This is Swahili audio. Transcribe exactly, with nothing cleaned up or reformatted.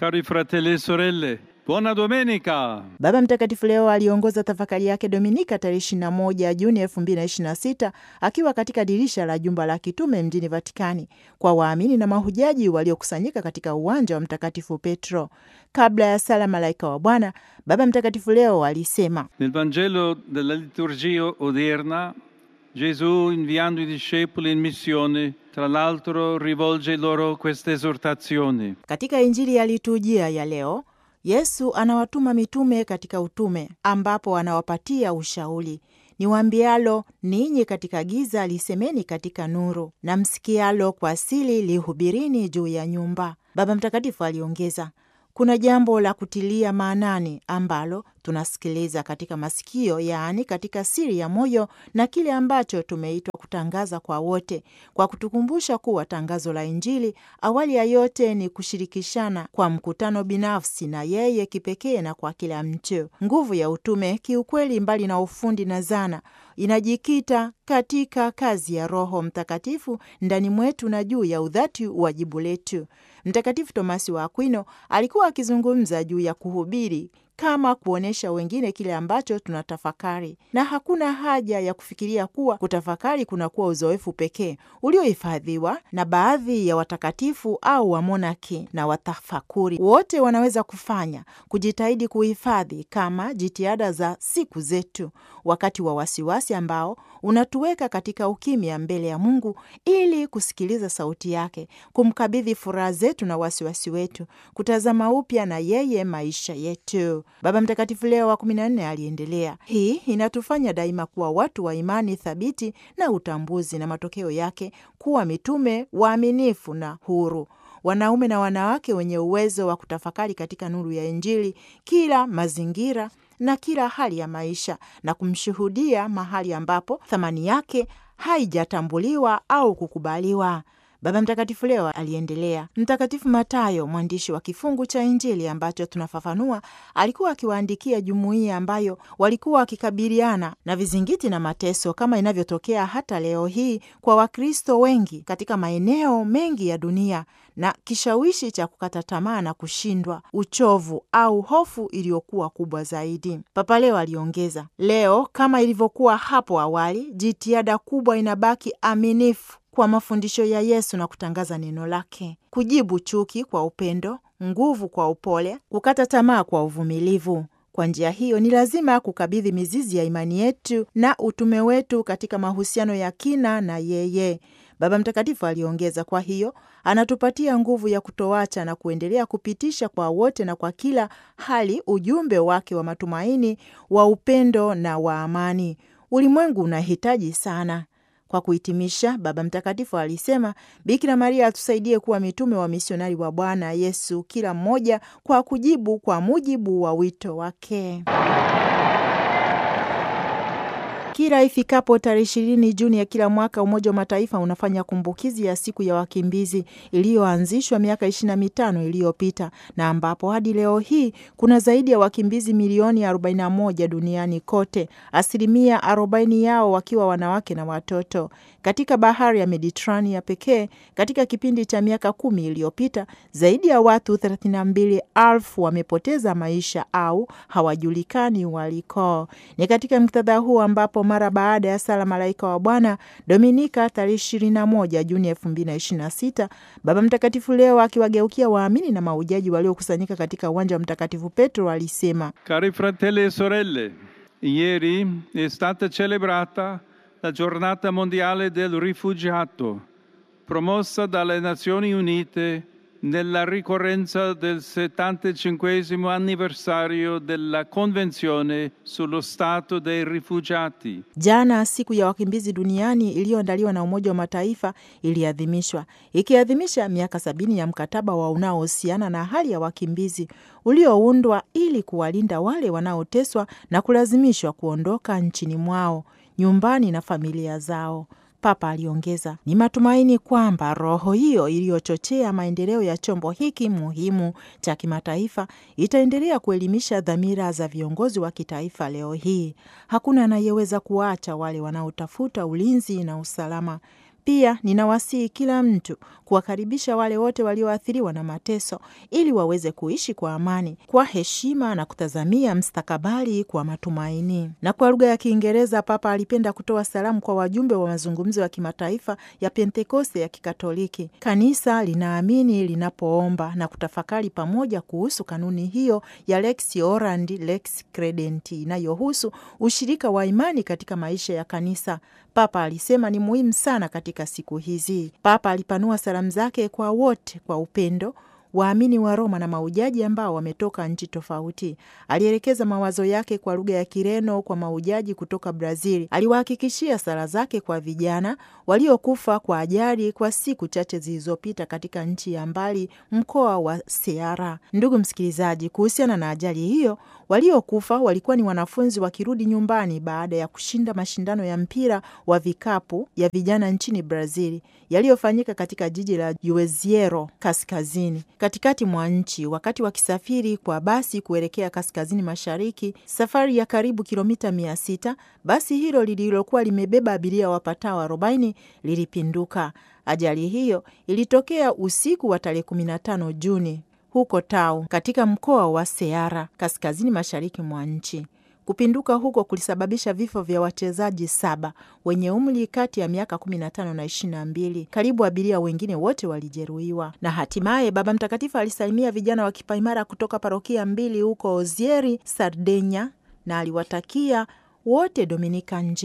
Cari fratelli e sorelle, buona domenica! Baba Mtakatifu leo aliongoza tafakari yake Dominika tarehe ishirini na moja Juni elfu mbili na ishirini na sita akiwa katika dirisha la jumba la kitume mjini Vatikani kwa waamini na mahujaji waliokusanyika katika uwanja wa Mtakatifu Petro. Kabla ya sala Malaika wa Bwana, Baba Mtakatifu leo alisema: Nel Vangelo della liturgia odierna, Gesù, inviando i discepoli in missione, tra l'altro rivolge loro queste esortazioni. Katika Injili ya liturujia ya leo, Yesu anawatuma mitume katika utume, ambapo anawapatia ushauri: niwaambialo ninyi katika giza, lisemeni katika nuru, na msikialo kwa siri, lihubirini juu ya nyumba. Baba Mtakatifu aliongeza, kuna jambo la kutilia maanani ambalo tunasikiliza katika masikio, yaani katika siri ya moyo, na kile ambacho tumeitwa kutangaza kwa wote, kwa kutukumbusha kuwa tangazo la Injili awali ya yote ni kushirikishana kwa mkutano binafsi na yeye kipekee na kwa kila mtu. Nguvu ya utume kiukweli, mbali na ufundi na zana, inajikita katika kazi ya Roho Mtakatifu ndani mwetu na juu ya udhati wajibu letu. Mtakatifu Tomasi wa Akwino alikuwa akizungumza juu ya kuhubiri kama kuonyesha wengine kile ambacho tunatafakari, na hakuna haja ya kufikiria kuwa kutafakari kunakuwa uzoefu pekee uliohifadhiwa na baadhi ya watakatifu au wamonaki na watafakuri. Wote wanaweza kufanya kujitahidi kuhifadhi kama jitihada za siku zetu, wakati wa wasiwasi ambao unatuweka katika ukimya mbele ya Mungu ili kusikiliza sauti yake, kumkabidhi furaha zetu na wasiwasi wetu, kutazama upya na yeye maisha yetu. Baba Mtakatifu Leo wa kumi na nne aliendelea, hii inatufanya daima kuwa watu wa imani thabiti na utambuzi, na matokeo yake kuwa mitume waaminifu na huru, wanaume na wanawake wenye uwezo wa kutafakari katika nuru ya Injili kila mazingira na kila hali ya maisha, na kumshuhudia mahali ambapo thamani yake haijatambuliwa au kukubaliwa. Baba Mtakatifu leo aliendelea. Mtakatifu Matayo, mwandishi wa kifungu cha Injili ambacho tunafafanua, alikuwa akiwaandikia jumuiya ambayo walikuwa wakikabiliana na vizingiti na mateso kama inavyotokea hata leo hii kwa Wakristo wengi katika maeneo mengi ya dunia, na kishawishi cha kukata tamaa na kushindwa, uchovu au hofu iliyokuwa kubwa zaidi. Papa leo aliongeza, leo kama ilivyokuwa hapo awali, jitihada kubwa inabaki aminifu kwa mafundisho ya Yesu na kutangaza neno lake, kujibu chuki kwa upendo, nguvu kwa upole, kukata tamaa kwa uvumilivu. Kwa njia hiyo ni lazima kukabidhi mizizi ya imani yetu na utume wetu katika mahusiano ya kina na yeye. Baba Mtakatifu aliongeza, kwa hiyo anatupatia nguvu ya kutoacha na kuendelea kupitisha kwa wote na kwa kila hali ujumbe wake wa matumaini, wa upendo na wa amani. Ulimwengu unahitaji sana. Kwa kuhitimisha, Baba Mtakatifu alisema, Bikira Maria atusaidie kuwa mitume wa misionari wa Bwana Yesu, kila mmoja kwa kujibu kwa mujibu wa wito wake. Kila ifikapo tarehe ishirini Juni ya kila mwaka, Umoja wa Mataifa unafanya kumbukizi ya siku ya wakimbizi iliyoanzishwa miaka ishirini na mitano iliyopita, na ambapo hadi leo hii kuna zaidi ya wakimbizi milioni arobaini na moja duniani kote, asilimia arobaini yao wakiwa wanawake na watoto. Katika bahari ya Mediterania pekee, katika kipindi cha miaka kumi iliyopita, zaidi ya watu thelathini na mbili elfu wamepoteza maisha au hawajulikani waliko. Ni katika muktadha huu ambapo mara baada ya sala Malaika wa Bwana Dominika tarehe ishirini na moja Juni elfu mbili na ishirini na sita, Baba Mtakatifu leo akiwageukia waamini na mahujaji waliokusanyika katika uwanja wa Mtakatifu Petro alisema, Cari fratelli e sorelle, ieri è stata celebrata la giornata mondiale del rifugiato, promossa dalle Nazioni Unite nella ricorrenza del settantacinquesimo anniversario della Convenzione sullo Stato dei Rifugiati. Jana siku ya wakimbizi duniani iliyoandaliwa na Umoja wa Mataifa iliadhimishwa, ikiadhimisha miaka sabini ya mkataba wa unaohusiana na hali ya wakimbizi ulioundwa ili kuwalinda wale wanaoteswa na kulazimishwa kuondoka nchini mwao, nyumbani na familia zao. Papa aliongeza, ni matumaini kwamba roho hiyo iliyochochea maendeleo ya chombo hiki muhimu cha kimataifa itaendelea kuelimisha dhamira za viongozi wa kitaifa leo hii. Hakuna anayeweza kuacha wale wanaotafuta ulinzi na usalama. Pia ninawasihi kila mtu kuwakaribisha wale wote walioathiriwa na mateso ili waweze kuishi kwa amani, kwa heshima na kutazamia mstakabali kwa matumaini. Na kwa lugha ya Kiingereza, Papa alipenda kutoa salamu kwa wajumbe wa mazungumzo ya kimataifa ya Pentekoste ya Kikatoliki. Kanisa linaamini linapoomba na kutafakari pamoja kuhusu kanuni hiyo ya Lex Orandi Lex Credenti inayohusu ushirika wa imani katika maisha ya kanisa. Papa alisema ni muhimu sana katika siku hizi. Papa alipanua salamu zake kwa wote kwa upendo, waamini wa Roma na maujaji ambao wametoka nchi tofauti. Alielekeza mawazo yake kwa lugha ya Kireno kwa maujaji kutoka Brazil. Aliwahakikishia sala zake kwa vijana waliokufa kwa ajali kwa siku chache zilizopita katika nchi ya mbali, mkoa wa Ceará. Ndugu msikilizaji, kuhusiana na ajali hiyo, waliokufa walikuwa ni wanafunzi wakirudi nyumbani baada ya kushinda mashindano ya mpira wa vikapu ya vijana nchini Brazil yaliyofanyika katika jiji la Juazeiro kaskazini katikati mwa nchi, wakati wakisafiri kwa basi kuelekea kaskazini mashariki, safari ya karibu kilomita mia sita. Basi hilo lililokuwa limebeba abiria wapatao arobaini lilipinduka. Ajali hiyo ilitokea usiku wa tarehe kumi na tano Juni huko Tau katika mkoa wa Ceará kaskazini mashariki mwa nchi. Kupinduka huko kulisababisha vifo vya wachezaji saba wenye umri kati ya miaka kumi na tano na ishirini na mbili. Karibu abiria wengine wote walijeruhiwa. Na hatimaye Baba Mtakatifu alisalimia vijana wa kipaimara kutoka parokia mbili huko Ozieri, Sardenya, na aliwatakia wote Dominika njema.